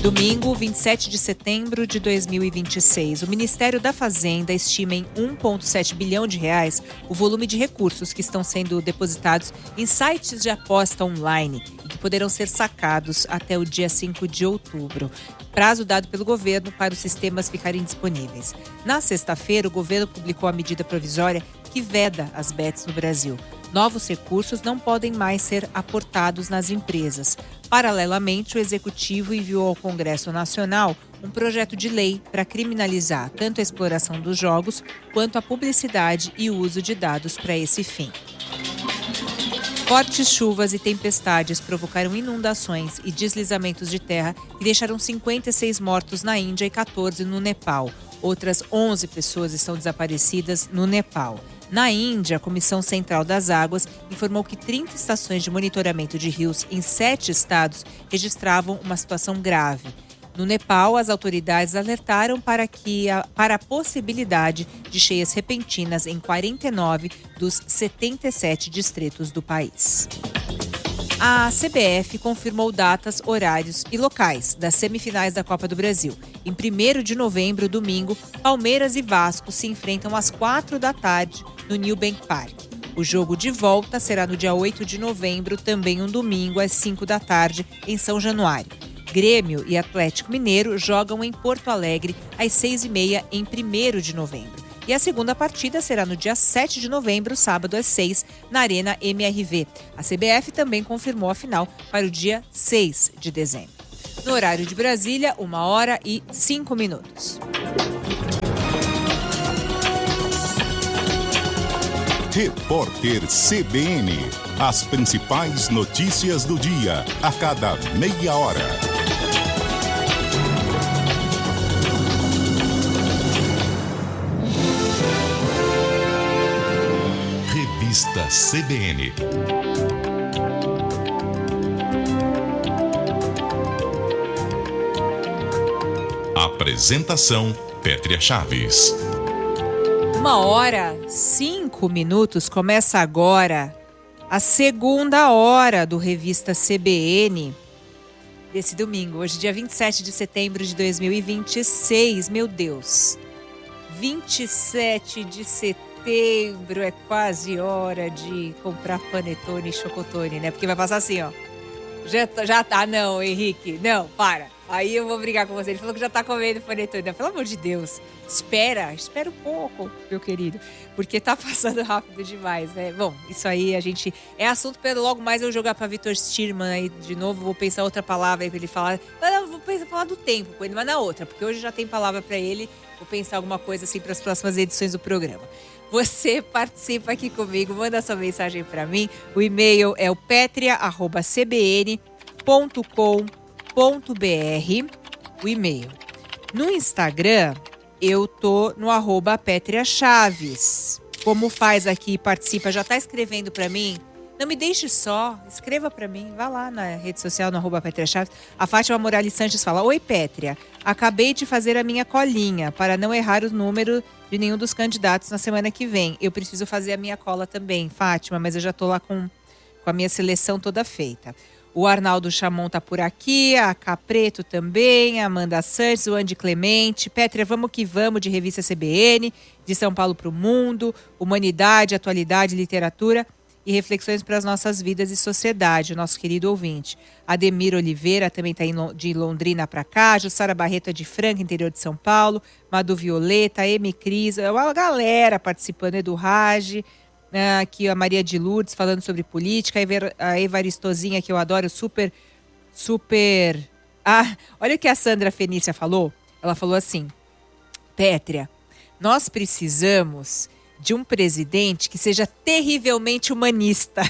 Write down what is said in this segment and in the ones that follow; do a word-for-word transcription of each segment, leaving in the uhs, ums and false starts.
Domingo, vinte e sete de setembro de dois mil e vinte e seis. O Ministério da Fazenda estima em um vírgula sete bilhão de reais o volume de recursos que estão sendo depositados em sites de aposta online e que poderão ser sacados até o dia cinco de outubro. Prazo dado pelo governo para os sistemas ficarem disponíveis. Na sexta-feira, o governo publicou a medida provisória que veda as bets no Brasil. Novos recursos não podem mais ser aportados nas empresas. Paralelamente, o Executivo enviou ao Congresso Nacional um projeto de lei para criminalizar tanto a exploração dos jogos quanto a publicidade e o uso de dados para esse fim. Fortes chuvas e tempestades provocaram inundações e deslizamentos de terra que deixaram cinquenta e seis mortos na Índia e quatorze no Nepal. Outras onze pessoas estão desaparecidas no Nepal. Na Índia, a Comissão Central das Águas informou que trinta estações de monitoramento de rios em sete estados registravam uma situação grave. No Nepal, as autoridades alertaram para, que a, para a possibilidade de cheias repentinas em quarenta e nove dos setenta e sete distritos do país. A C B F confirmou datas, horários e locais das semifinais da Copa do Brasil. Em primeiro de novembro, domingo, Palmeiras e Vasco se enfrentam às quatro da tarde no New Bank Park. O jogo de volta será no dia oito de novembro, também um domingo, às cinco da tarde, em São Januário. Grêmio e Atlético Mineiro jogam em Porto Alegre às seis e meia em primeiro de novembro. E a segunda partida será no dia sete de novembro, sábado às seis, na Arena M R V. A C B F também confirmou a final para o dia seis de dezembro. No horário de Brasília, uma hora e cinco minutos. Repórter C B N. As principais notícias do dia, a cada meia hora. Revista C B N. Apresentação: Pétria Chaves. Uma hora, cinco minutos, começa agora a segunda hora do Revista C B N desse domingo. Hoje, dia vinte e sete de setembro de dois mil e vinte e seis. Meu Deus, vinte e sete de setembro, é quase hora de comprar panetone e chocotone, né? Porque vai passar assim, ó. Já, já tá, não, Henrique, não, para. Aí eu vou brigar com você. Ele falou que já tá comendo panetone. Pelo amor de Deus, espera, espera um pouco, meu querido. Porque tá passando rápido demais, né? Bom, isso aí a gente... É assunto para logo mais eu jogar pra Vitor Stirman aí de novo. Vou pensar outra palavra aí pra ele falar. Não, vou pensar, falar do tempo com ele, mas na outra. Porque hoje já tem palavra pra ele. Vou pensar alguma coisa assim para as próximas edições do programa. Você participa aqui comigo, manda sua mensagem para mim. O e-mail é o petria arroba c b n ponto com ponto b r, o e-mail. No Instagram, eu tô no arroba Pétria Chaves. Como faz aqui, participa, já tá escrevendo para mim? Não me deixe só, escreva para mim, vá lá na rede social, no arroba Pétria Chaves. A Fátima Morales Sanches fala: Oi, Pétria, acabei de fazer a minha colinha para não errar o número de nenhum dos candidatos na semana que vem. Eu preciso fazer a minha cola também, Fátima, mas eu já tô lá com, com a minha seleção toda feita. O Arnaldo Chamon tá por aqui, a Capreto também, a Amanda Santos, o Andy Clemente. Pétria, vamos que vamos, de Revista C B N, de São Paulo para o Mundo, Humanidade, Atualidade, Literatura e Reflexões para as Nossas Vidas e Sociedade, o nosso querido ouvinte. Ademir Oliveira também está de Londrina para cá, Jussara Barreto é de Franca, interior de São Paulo, Madu Violeta, Emi Cris, é uma galera participando, Edu Rage, aqui a Maria de Lourdes falando sobre política, a Evaristozinha, que eu adoro, super, super... Ah, olha o que a Sandra Fenícia falou. Ela falou assim: Pétria, nós precisamos de um presidente que seja terrivelmente humanista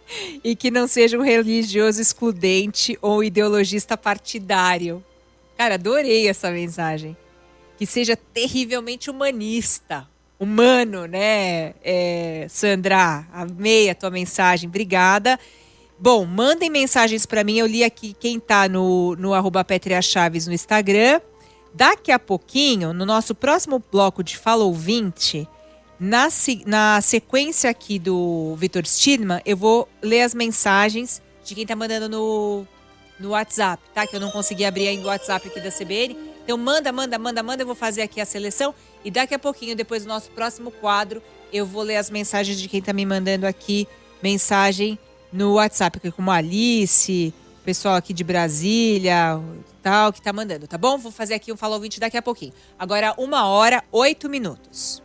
e que não seja um religioso excludente ou ideologista partidário. Cara, adorei essa mensagem. Que seja terrivelmente humanista. Humano, né, é, Sandra? Amei a tua mensagem, obrigada. Bom, mandem mensagens para mim, eu li aqui quem tá no, no arroba Pétria Chaves no Instagram. Daqui a pouquinho, no nosso próximo bloco de Fala Ouvinte, na, na sequência aqui do Vitor Stirman, eu vou ler as mensagens de quem tá mandando no, no WhatsApp, tá? Que eu não consegui abrir ainda o WhatsApp aqui da C B N. Então manda, manda, manda, manda, eu vou fazer aqui a seleção e daqui a pouquinho, depois do nosso próximo quadro, eu vou ler as mensagens de quem tá me mandando aqui mensagem no WhatsApp, como a Alice, o pessoal aqui de Brasília, tal, que tá mandando, tá bom? Vou fazer aqui um Fala Ouvinte daqui a pouquinho. Agora, uma hora, oito minutos.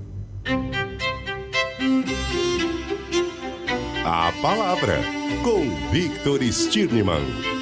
A palavra com Victor Stirnemann.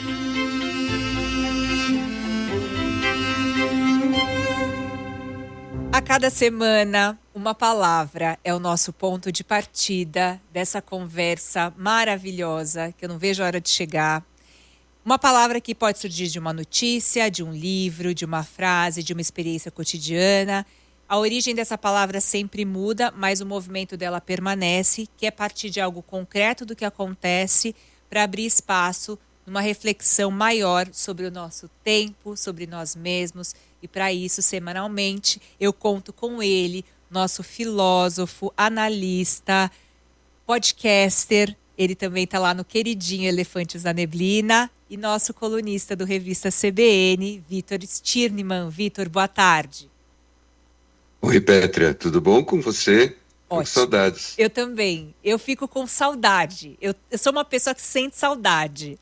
A cada semana, uma palavra é o nosso ponto de partida dessa conversa maravilhosa, que eu não vejo a hora de chegar. Uma palavra que pode surgir de uma notícia, de um livro, de uma frase, de uma experiência cotidiana. A origem dessa palavra sempre muda, mas o movimento dela permanece, que é partir de algo concreto do que acontece para abrir espaço numa reflexão maior sobre o nosso tempo, sobre nós mesmos. E para isso, semanalmente, eu conto com ele, nosso filósofo, analista, podcaster. Ele também está lá no queridinho Elefantes da Neblina. E nosso colunista do Revista C B N, Victor Stirnemann. Victor, boa tarde. Oi, Pétria, tudo bom com você? Ótimo. Com saudades. Eu também. Eu fico com saudade. Eu, eu sou uma pessoa que sente saudade.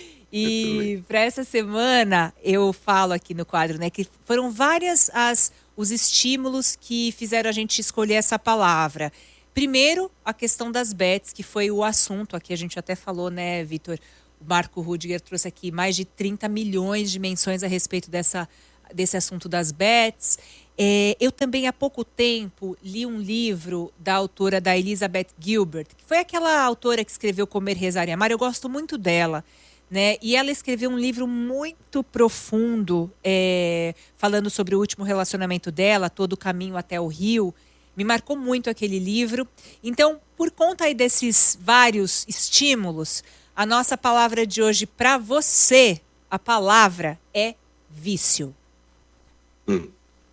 E para essa semana, eu falo aqui no quadro, né, que foram várias as, os estímulos que fizeram a gente escolher essa palavra. Primeiro, a questão das bets, que foi o assunto, aqui a gente até falou, né, Victor? O Marco Rudiger trouxe aqui mais de trinta milhões de menções a respeito dessa, desse assunto das bets. É, eu também, há pouco tempo, li um livro da autora da Elizabeth Gilbert, que foi aquela autora que escreveu Comer, Rezar e Amar. Eu gosto muito dela, né? E ela escreveu um livro muito profundo, é, falando sobre o último relacionamento dela, Todo o Caminho até o Rio. Me marcou muito aquele livro. Então, por conta aí desses vários estímulos, a nossa palavra de hoje para você, a palavra é vício. Hum.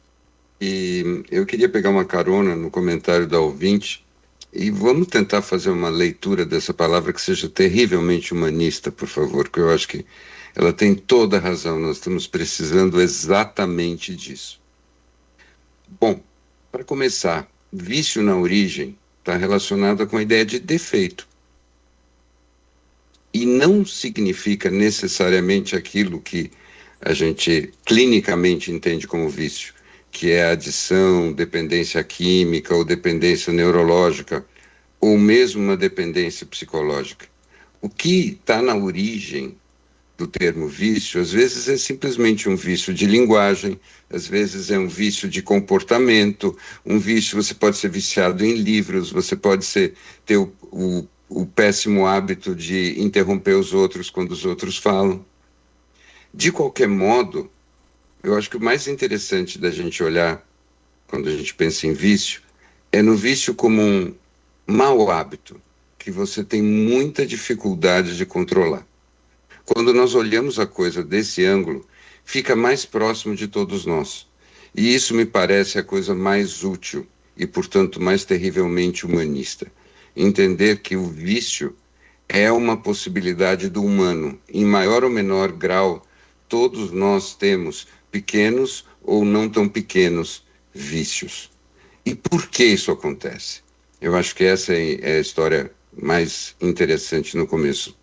E eu queria pegar uma carona no comentário da ouvinte e vamos tentar fazer uma leitura dessa palavra que seja terrivelmente humanista, por favor, porque eu acho que ela tem toda a razão, nós estamos precisando exatamente disso. Bom, para começar, vício na origem está relacionado com a ideia de defeito. E não significa necessariamente aquilo que a gente clinicamente entende como vício, que é adição, dependência química ou dependência neurológica, ou mesmo uma dependência psicológica. O que está na origem do termo vício, às vezes é simplesmente um vício de linguagem, às vezes é um vício de comportamento, um vício, você pode ser viciado em livros, você pode ser, ter o, o, o péssimo hábito de interromper os outros quando os outros falam. De qualquer modo, eu acho que o mais interessante da gente olhar, quando a gente pensa em vício, é no vício como um mau hábito, que você tem muita dificuldade de controlar. Quando nós olhamos a coisa desse ângulo, fica mais próximo de todos nós. E isso me parece a coisa mais útil e, portanto, mais terrivelmente humanista. Entender que o vício é uma possibilidade do humano. Em maior ou menor grau, todos nós temos pequenos ou não tão pequenos vícios. E por que isso acontece? Eu acho que essa é a história mais interessante no começo.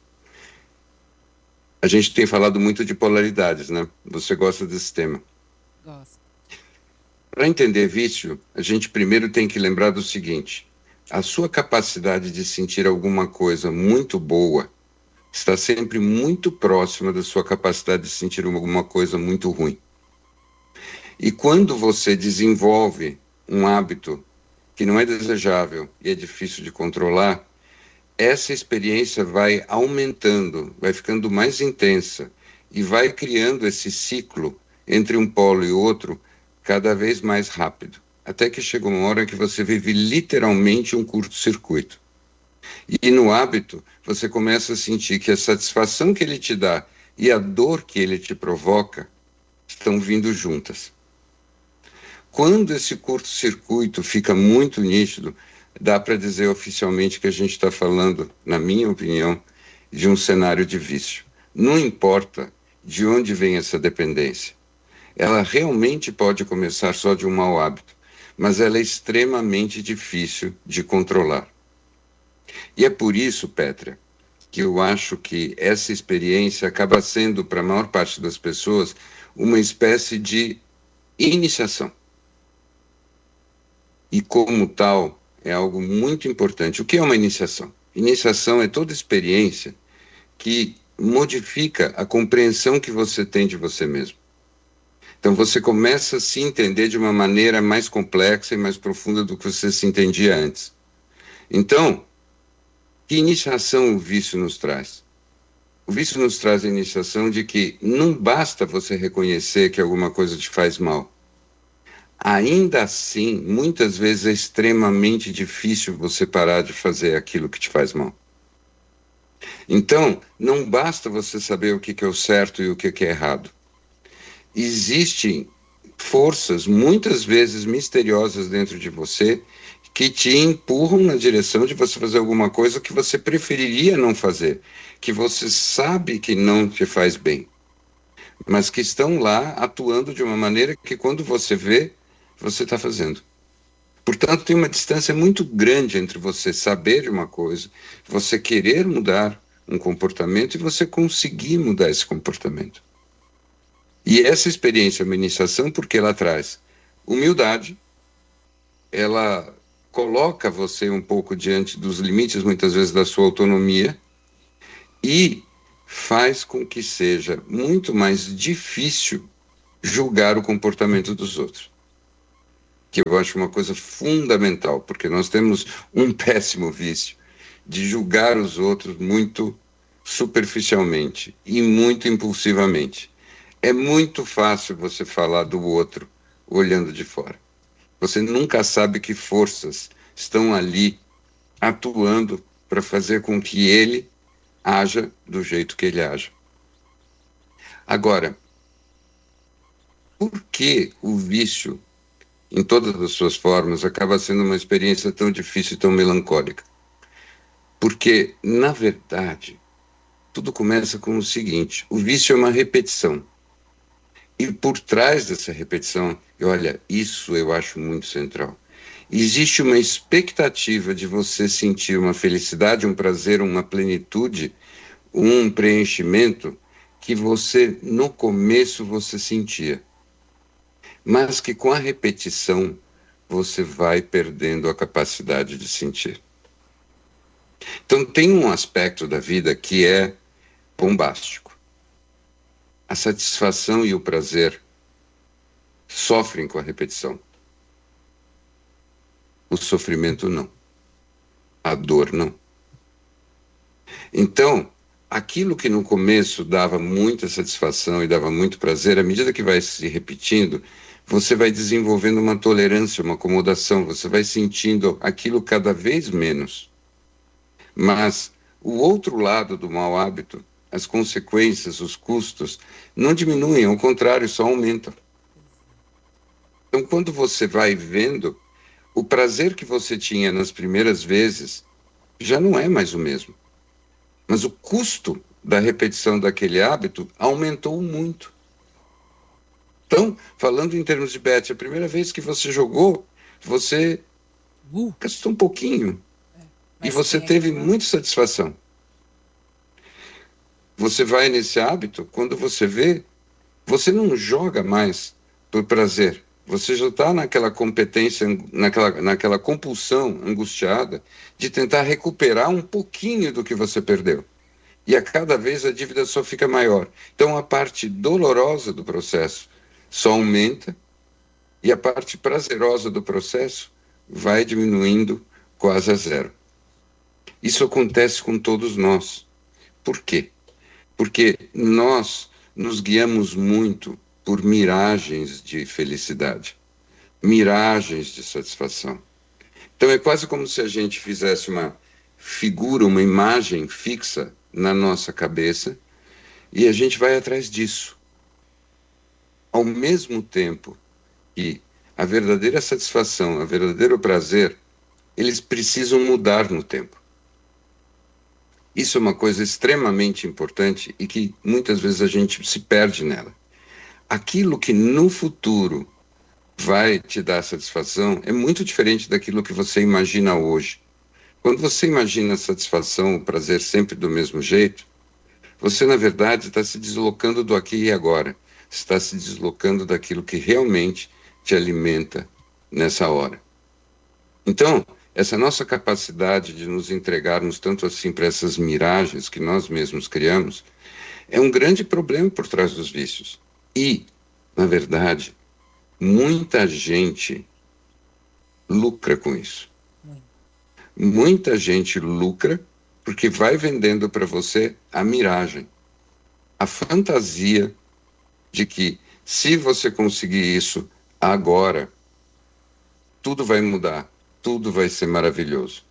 A gente tem falado muito de polaridades, né? Você gosta desse tema? Gosto. Para entender vício, a gente primeiro tem que lembrar do seguinte: a sua capacidade de sentir alguma coisa muito boa está sempre muito próxima da sua capacidade de sentir alguma coisa muito ruim. E quando você desenvolve um hábito que não é desejável e é difícil de controlar, essa experiência vai aumentando, vai ficando mais intensa e vai criando esse ciclo entre um polo e outro cada vez mais rápido, até que chega uma hora que você vive literalmente um curto-circuito. E no hábito, você começa a sentir que a satisfação que ele te dá e a dor que ele te provoca estão vindo juntas. Quando esse curto-circuito fica muito nítido, dá para dizer oficialmente que a gente está falando, na minha opinião, de um cenário de vício. não importa de onde vem essa dependência. Ela realmente pode começar só de um mau hábito, mas ela é extremamente difícil de controlar. E é por isso, Pétria, que eu acho que essa experiência acaba sendo, para a maior parte das pessoas, uma espécie de iniciação. E como tal, é algo muito importante. O que é uma iniciação? Iniciação é toda experiência que modifica a compreensão que você tem de você mesmo. Então você começa a se entender de uma maneira mais complexa e mais profunda do que você se entendia antes. Então, que iniciação o vício nos traz? O vício nos traz a iniciação de que não basta você reconhecer que alguma coisa te faz mal. Ainda assim, muitas vezes é extremamente difícil você parar de fazer aquilo que te faz mal. Então, não basta você saber o que é o certo e o que é errado. Existem forças, muitas vezes misteriosas dentro de você, que te empurram na direção de você fazer alguma coisa que você preferiria não fazer, que você sabe que não te faz bem, mas que estão lá atuando de uma maneira que quando você vê, você está fazendo. Portanto, tem uma distância muito grande entre você saber de uma coisa, você querer mudar um comportamento e você conseguir mudar esse comportamento. E essa experiência é uma iniciação porque ela traz humildade, ela coloca você um pouco diante dos limites, muitas vezes, da sua autonomia e faz com que seja muito mais difícil julgar o comportamento dos outros. Que eu acho uma coisa fundamental, porque nós temos um péssimo vício de julgar os outros muito superficialmente e muito impulsivamente. É muito fácil você falar do outro olhando de fora. Você nunca sabe que forças estão ali atuando para fazer com que ele haja do jeito que ele haja. Agora, por que o vício, em todas as suas formas, acaba sendo uma experiência tão difícil e tão melancólica? Porque, na verdade, tudo começa com o seguinte: o vício é uma repetição. E por trás dessa repetição, e olha, isso eu acho muito central, existe uma expectativa de você sentir uma felicidade, um prazer, uma plenitude, um preenchimento que você, no começo, você sentia. Mas que com a repetição, você vai perdendo a capacidade de sentir. Então tem um aspecto da vida que é bombástico. A satisfação e o prazer sofrem com a repetição. O sofrimento não. A dor não. Então, aquilo que no começo dava muita satisfação e dava muito prazer, à medida que vai se repetindo, você vai desenvolvendo uma tolerância, uma acomodação, você vai sentindo aquilo cada vez menos. Mas o outro lado do mau hábito, as consequências, os custos, não diminuem, ao contrário, só aumentam. Então, quando você vai vendo, o prazer que você tinha nas primeiras vezes já não é mais o mesmo. Mas o custo da repetição daquele hábito aumentou muito. Então, falando em termos de bet, a primeira vez que você jogou, você uh. gastou um pouquinho. É, e você teve aqui, né? Muita satisfação. Você vai nesse hábito, quando você vê, você não joga mais por prazer. Você já está naquela competência, naquela, naquela compulsão angustiada de tentar recuperar um pouquinho do que você perdeu. E a cada vez a dívida só fica maior. Então a parte dolorosa do processo só aumenta e a parte prazerosa do processo vai diminuindo quase a zero. Isso acontece com todos nós. Por quê? Porque nós nos guiamos muito por miragens de felicidade, miragens de satisfação. Então é quase como se a gente fizesse uma figura, uma imagem fixa na nossa cabeça e a gente vai atrás disso. Ao mesmo tempo que a verdadeira satisfação, o verdadeiro prazer, eles precisam mudar no tempo. Isso é uma coisa extremamente importante e que muitas vezes a gente se perde nela. Aquilo que no futuro vai te dar satisfação é muito diferente daquilo que você imagina hoje. Quando você imagina a satisfação, o prazer sempre do mesmo jeito, você, na verdade, está se deslocando do aqui e agora. Está se deslocando daquilo que realmente te alimenta nessa hora. Então, essa nossa capacidade de nos entregarmos tanto assim para essas miragens que nós mesmos criamos é um grande problema por trás dos vícios. E, na verdade, muita gente lucra com isso. Muita gente lucra porque vai vendendo para você a miragem, a fantasia de que se você conseguir isso agora, tudo vai mudar, tudo vai ser maravilhoso.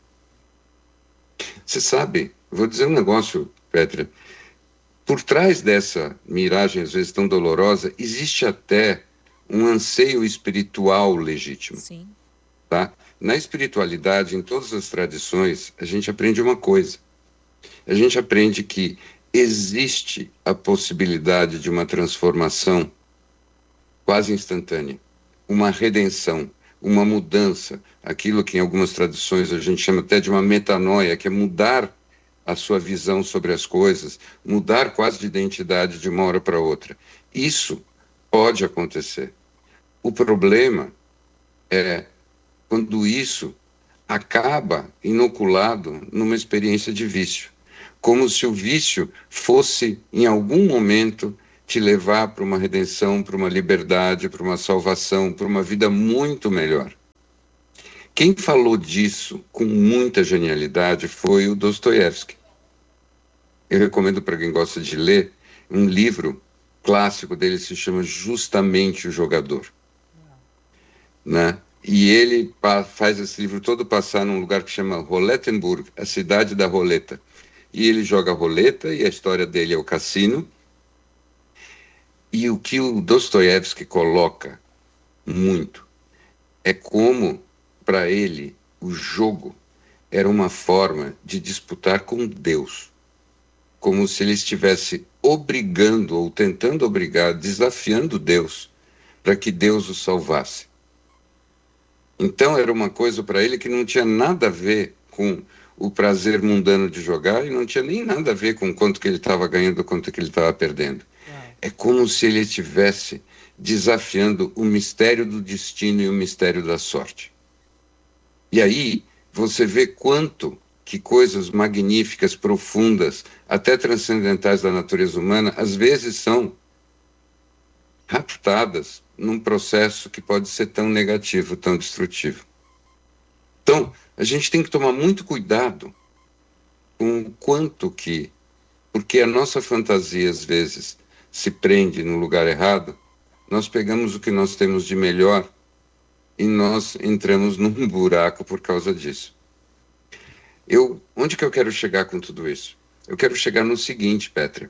Você sabe, vou dizer um negócio, Petra, por trás dessa miragem, às vezes tão dolorosa, existe até um anseio espiritual legítimo. Sim. Tá? Na espiritualidade, em todas as tradições, a gente aprende uma coisa. A gente aprende que existe a possibilidade de uma transformação quase instantânea, uma redenção, uma mudança, aquilo que em algumas tradições a gente chama até de uma metanoia, que é mudar a sua visão sobre as coisas, mudar quase de identidade de uma hora para outra. Isso pode acontecer. O problema é quando isso acaba inoculado numa experiência de vício, como se o vício fosse, em algum momento, te levar para uma redenção, para uma liberdade, para uma salvação, para uma vida muito melhor. Quem falou disso com muita genialidade foi o Dostoiévski. Eu recomendo para quem gosta de ler um livro clássico dele, se chama Justamente o Jogador. Né? E ele faz esse livro todo passar num lugar que chama Rolettenburg, a cidade da roleta. E ele joga roleta e a história dele é o cassino. E o que o Dostoiévski coloca muito é como, para ele, o jogo era uma forma de disputar com Deus. Como se ele estivesse obrigando ou tentando obrigar, desafiando Deus para que Deus o salvasse. Então era uma coisa para ele que não tinha nada a ver com o prazer mundano de jogar e não tinha nem nada a ver com quanto que ele estava ganhando, quanto que ele estava perdendo. É como se ele estivesse desafiando o mistério do destino e o mistério da sorte. E aí você vê quanto que coisas magníficas, profundas, até transcendentais da natureza humana, às vezes são raptadas num processo que pode ser tão negativo, tão destrutivo. Então, a gente tem que tomar muito cuidado com o quanto que, porque a nossa fantasia, às vezes, se prende no lugar errado, nós pegamos o que nós temos de melhor e nós entramos num buraco por causa disso. Eu, onde que eu quero chegar com tudo isso? Eu quero chegar no seguinte, Petra.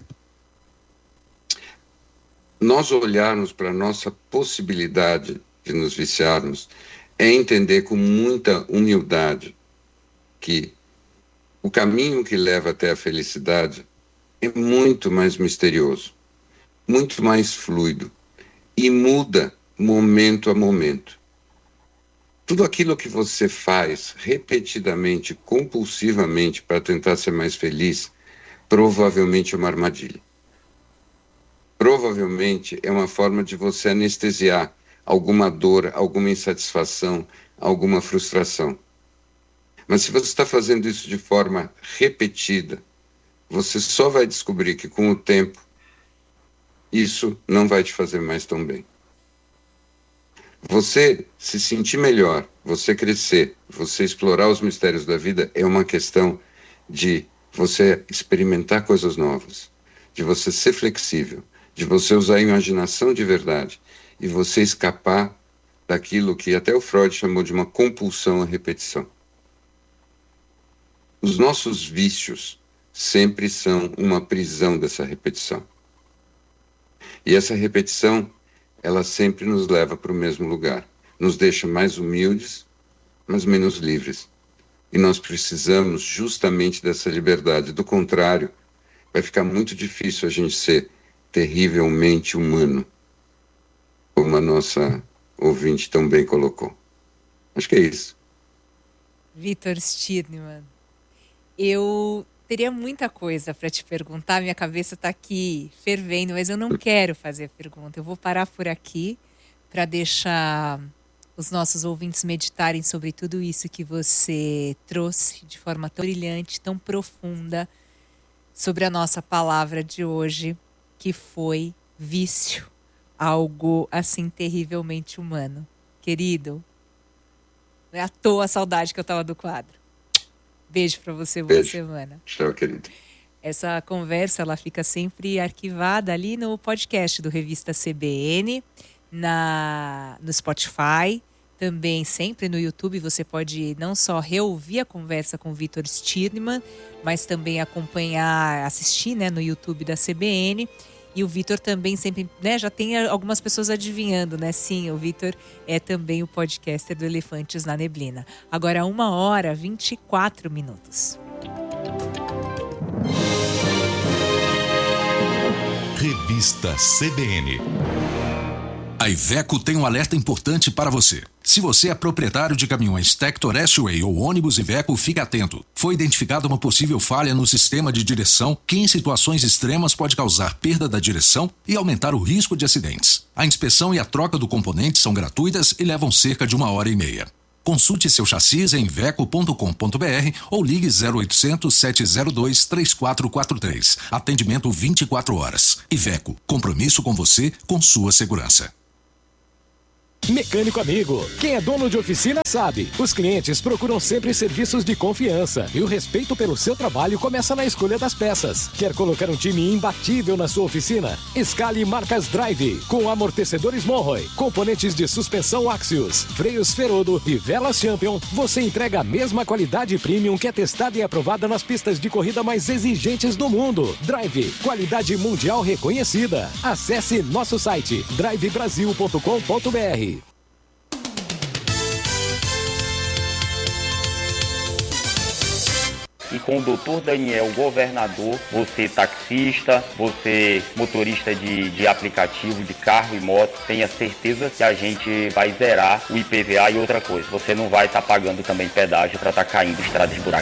Nós olharmos para a nossa possibilidade de nos viciarmos é entender com muita humildade que o caminho que leva até a felicidade é muito mais misterioso, muito mais fluido e muda momento a momento. Tudo aquilo que você faz repetidamente, compulsivamente para tentar ser mais feliz, provavelmente é uma armadilha. Provavelmente é uma forma de você anestesiar alguma dor, alguma insatisfação, alguma frustração. Mas se você está fazendo isso de forma repetida, você só vai descobrir que com o tempo isso não vai te fazer mais tão bem. Você se sentir melhor, você crescer, você explorar os mistérios da vida é uma questão de você experimentar coisas novas, de você ser flexível, de você usar a imaginação de verdade e você escapar daquilo que até o Freud chamou de uma compulsão à repetição. Os nossos vícios sempre são uma prisão dessa repetição. E essa repetição, ela sempre nos leva para o mesmo lugar. Nos deixa mais humildes, mas menos livres. E nós precisamos justamente dessa liberdade. Do contrário, vai ficar muito difícil a gente ser terrivelmente humano, como a nossa ouvinte tão bem colocou. Acho que é isso. Vitor Stirnemann, eu teria muita coisa para te perguntar, minha cabeça está aqui fervendo, mas eu não quero fazer a pergunta. Eu vou parar por aqui para deixar os nossos ouvintes meditarem sobre tudo isso que você trouxe de forma tão brilhante, tão profunda, sobre a nossa palavra de hoje, que foi vício, algo assim terrivelmente humano. Querido, não é à toa a saudade que eu tava do quadro. Beijo para você, boa Beijo. semana. Tchau, querido. Essa conversa, ela fica sempre arquivada ali no podcast do Revista C B N, na, no Spotify, também sempre no YouTube. Você pode não só reouvir a conversa com o Vitor Stirnemann, mas também acompanhar, assistir, né, no YouTube da C B N. E o Vitor também sempre, né, já tem algumas pessoas adivinhando, né? Sim, o Vitor é também o podcaster do Elefantes na Neblina. Agora, uma hora, vinte e quatro minutos. Revista C B N. A Iveco tem um alerta importante para você. Se você é proprietário de caminhões Tector S-Way ou ônibus Iveco, fique atento. Foi identificada uma possível falha no sistema de direção que em situações extremas pode causar perda da direção e aumentar o risco de acidentes. A inspeção e a troca do componente são gratuitas e levam cerca de uma hora e meia. Consulte seu chassi em iveco ponto com ponto br ou ligue zero oitocentos, sete zero dois, três quatro quatro três. Atendimento vinte e quatro horas. Iveco, compromisso com você, com sua segurança. Mecânico amigo, quem é dono de oficina sabe, os clientes procuram sempre serviços de confiança e o respeito pelo seu trabalho começa na escolha das peças. Quer colocar um time imbatível na sua oficina? Escale marcas Drive, com amortecedores Monroe, componentes de suspensão Axios, freios Ferodo e velas Champion. Você entrega a mesma qualidade premium que é testada e aprovada nas pistas de corrida mais exigentes do mundo. Drive, qualidade mundial reconhecida. Acesse nosso site drive brasil ponto com ponto br. E com o doutor Daniel, governador, você taxista, você motorista de, de aplicativo, de carro e moto, tenha certeza que a gente vai zerar o I P V A e outra coisa. Você não vai estar tá pagando também pedágio para estar tá caindo estradas buracos.